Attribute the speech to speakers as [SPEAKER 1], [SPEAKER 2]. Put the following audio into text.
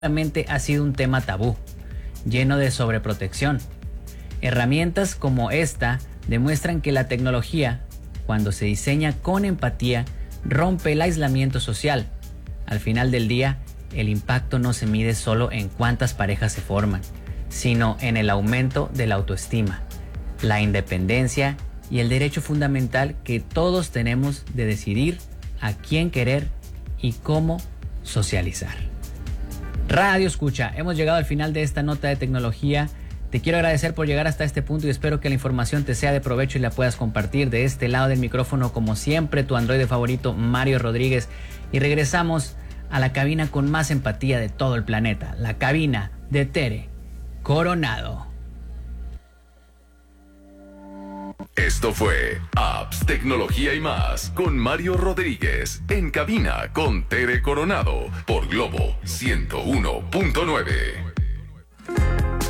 [SPEAKER 1] Realmente ha sido un tema tabú, lleno de sobreprotección. Herramientas como esta demuestran que la tecnología, cuando se diseña con empatía, rompe el aislamiento social. Al final del día, el impacto no se mide solo en cuántas parejas se forman, sino en el aumento de la autoestima, la independencia y el derecho fundamental que todos tenemos de decidir a quién querer y cómo socializar. Radio Escucha, hemos llegado al final de esta nota de tecnología. Te quiero agradecer por llegar hasta este punto y espero que la información te sea de provecho y la puedas compartir. De este lado del micrófono, como siempre, tu androide favorito, Mario Rodríguez. Y regresamos a la cabina con más empatía de todo el planeta, la cabina de Tere Coronado.
[SPEAKER 2] Esto fue Apps, Tecnología y más con Mario Rodríguez en cabina con Tere Coronado por Globo 101.9.